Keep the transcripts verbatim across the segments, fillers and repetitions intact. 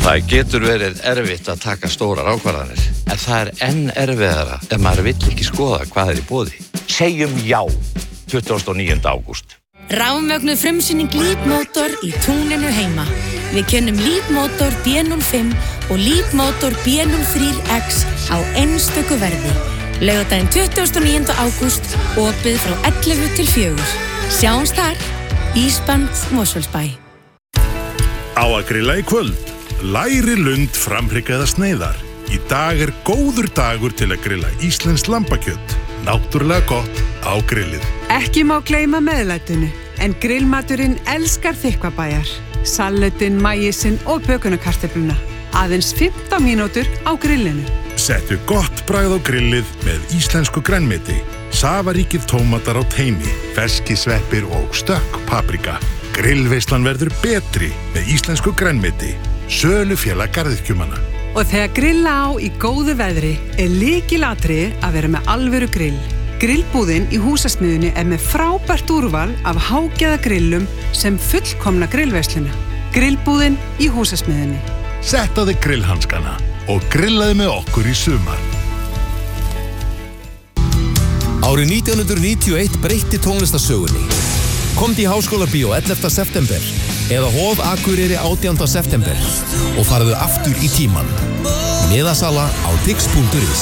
Það getur verið erfitt að taka stórar ákvarðanir, en það er enn erfiðara ef maður vill ekki skoða hvað er í boði. Segjum já, tuttugasta og níunda ágúst. Rafmögnuð frumsýning Leapmotor í túninu heima. Við kynnum Leapmotor B núll fimm og Leapmotor B núll þrjú X á einstöku verði. Laugardaginn tuttugasta og níunda ágúst, opið frá ellefu til fjögur. Sjáumst þar, Ísband Mosfellsbæ. Á að grilla í kvöld. Læri lund framhryggaða sneiðar. Í dag er góður dagur til að grilla íslenskt lambakjöt. Náttúrulega gott á grillið. Ekki má gleyma meðlætinu, en grillmaturinn elskar þykkvabæjar. Salatinn, maísinn og bökunarkartöfluna. Aðeins fimmtán mínútur á grillinu. Settu gott bragð á grillið með íslensku grænmeti. Safaríkir tómatar á teini, ferskisveppir og stökk paprika. Grillveislan verður betri með íslensku grænmeti. Sölufélag garðyrkjumanna. Og þegar grilla á í góðu veðri er lykilatriði að vera með alvöru grill. Grillbúðin í húsasmiðjunni er með frábært úrval af hágæða grillum sem fullkomna grillveisluna. Grillbúðin í húsasmiðjunni. Sett á þig grillhanskana og grillaði með okkur í sumar. Árið nítján hundruð níutíu og eitt breytti tónlistarsögunni. Komdu í Háskólabíó ellefta september eða Hof Akureyri átjánda september og farðu aftur í tímann. Miðasala á tix punktur is.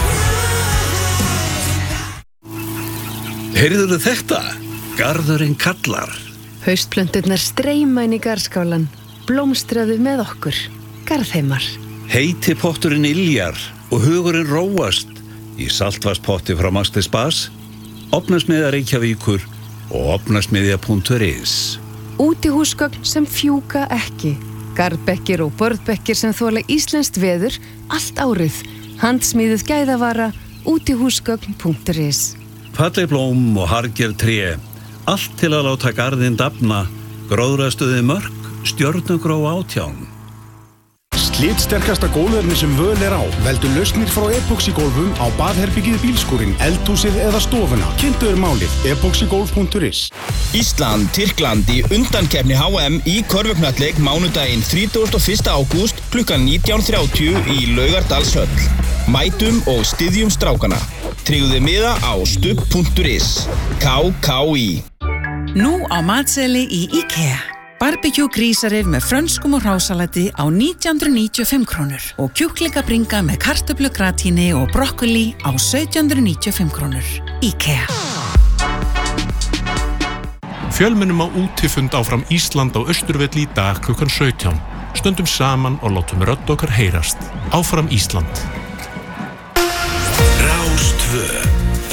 Heyrðuðu þetta? Garðurinn kallar. Haustplönturnar streyma inn í garðskálan. Blómstraðu með okkur. Garðheimar. Heiti potturinn iljar og hugurinn róast í saltvarspotti frá Master Spas, Ofnasmiðja Reykjavíkur og ofnasmiðja punktur is. Útihúsgögn sem fjúka ekki. Garðbekkir og borðbekkir sem þola íslenskt veður allt árið. Handsmíðuð gæðavara, útihúsgögn punktur is. Falleg blóm og harðgerð tré. Allt til að láta garðinn dafna. Gróðrastuði mörk, stjörnugró átján. Slitsterkasta gólfefni sem völ er á. Veldu lausnir frá epoxygólfum á baðherbyggið, bílskúrinn, eldhúsið eða stofuna. Kynntu þér málið epoxygolf punktur is. Ísland, Tyrkland í undankeppni H M í körfuknattleik mánudaginn þrítugasta og fyrsta ágúst klukkan nítján þrjátíu í Laugardalshöll. Mætum og styðjum strákana. Tryggðu miða á stubb punktur is. K K í. Nú á matseli í IKEA. Barbecue grísarif með frönskum og hrásalati á nítján hundruð níutíu og fimm krónur og kjúklingabringa með kartöflugratíni og brokkoli á sautján hundruð níutíu og fimm krónur. IKEA. Fjölmennum á útifund áfram Ísland á Austurvelli í dag klukkan sautján. Stöndum saman og látum rödd okkar heyrast. Áfram Ísland. Rás tvö.